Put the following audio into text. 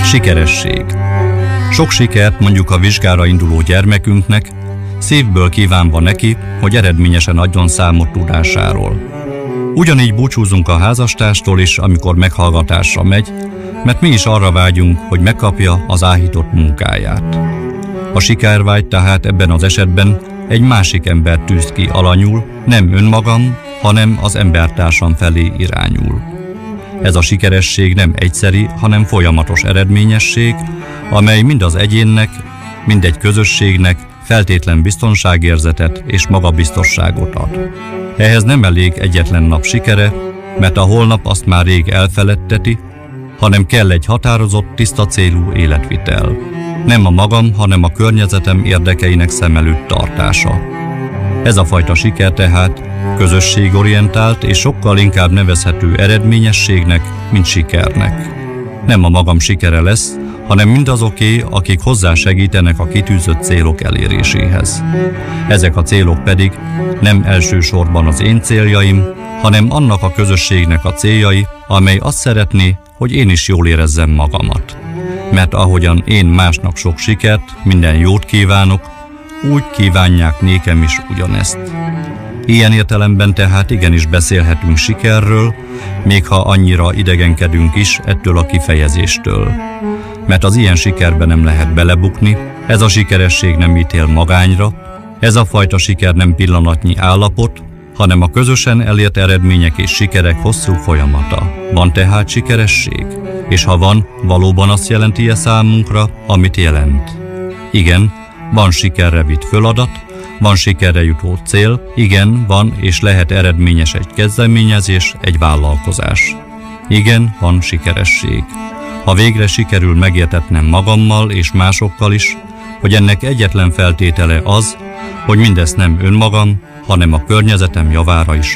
Sikeresség. Sok sikert mondjuk a vizsgára induló gyermekünknek, szívből kívánva neki, hogy eredményesen adjon számot tudásáról. Ugyanígy búcsúzunk a házastárstól is, amikor meghallgatásra megy, mert mi is arra vágyunk, hogy megkapja az áhított munkáját. A sikervágy tehát ebben az esetben egy másik ember tűz ki alanyul, nem önmagam, hanem az embertársam felé irányul. Ez a sikeresség nem egyszeri, hanem folyamatos eredményesség, amely mind az egyénnek, mind egy közösségnek feltétlen biztonságérzetet és magabiztosságot ad. Ehhez nem elég egyetlen nap sikere, mert a holnap azt már rég elfeledteti, hanem kell egy határozott, tiszta célú életvitel. Nem a magam, hanem a környezetem érdekeinek szem előtt tartása. Ez a fajta siker tehát közösségorientált és sokkal inkább nevezhető eredményességnek, mint sikernek. Nem a magam sikere lesz, hanem mindazoké, akik hozzásegítenek a kitűzött célok eléréséhez. Ezek a célok pedig nem elsősorban az én céljaim, hanem annak a közösségnek a céljai, amely azt szeretné, hogy én is jól érezzem magamat. Mert ahogyan én másnak sok sikert, minden jót kívánok, úgy kívánják nékem is ugyanezt. Ilyen értelemben tehát igenis beszélhetünk sikerről, még ha annyira idegenkedünk is ettől a kifejezéstől. Mert az ilyen sikerben nem lehet belebukni, ez a sikeresség nem ítél magányra, ez a fajta siker nem pillanatnyi állapot, hanem a közösen elért eredmények és sikerek hosszú folyamata. Van tehát sikeresség? És ha van, valóban azt jelenti-e számunkra, amit jelent? Igen, van sikerre vitt feladat, van sikerre jutó cél, igen, van és lehet eredményes egy kezdeményezés, egy vállalkozás. Igen, van sikeresség. Ha végre sikerül megértetnem magammal és másokkal is, hogy ennek egyetlen feltétele az, hogy mindezt nem önmagam, hanem a környezetem javára is